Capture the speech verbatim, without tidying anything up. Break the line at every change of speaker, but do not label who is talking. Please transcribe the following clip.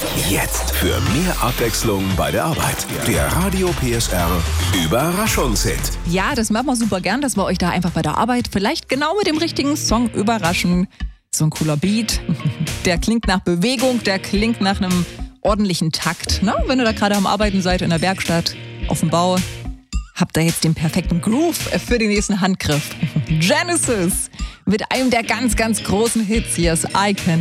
Jetzt für mehr Abwechslung bei der Arbeit. Der Radio P S R Überraschungshit.
Ja, das machen wir super gern, dass wir euch da einfach bei der Arbeit vielleicht genau mit dem richtigen Song überraschen. So ein cooler Beat, der klingt nach Bewegung, der klingt nach einem ordentlichen Takt. Ne? Wenn ihr da gerade am Arbeiten seid in der Werkstatt, auf dem Bau, habt ihr jetzt den perfekten Groove für den nächsten Handgriff. Genesis mit einem der ganz, ganz großen Hits. Hier ist I Can